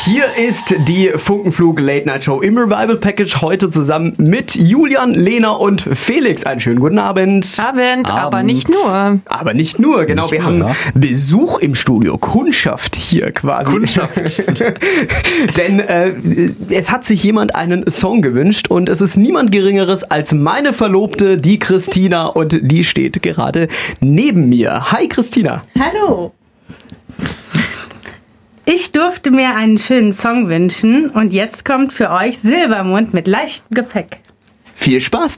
Hier ist die Funkenflug Late Night Show im Revival Package. Heute zusammen mit Julian, Lena und Felix. Einen schönen guten Abend. Abend, aber nicht nur. Aber nicht nur, genau. Nicht wir nur, haben ja. Besuch im Studio. Kundschaft hier quasi. Kundschaft. Denn es hat sich jemand einen Song gewünscht und es ist niemand Geringeres als meine Verlobte, die Christina, und die steht gerade neben mir. Hi Christina. Hallo. Ich durfte mir einen schönen Song wünschen und jetzt kommt für euch Silbermond mit leichtem Gepäck. Viel Spaß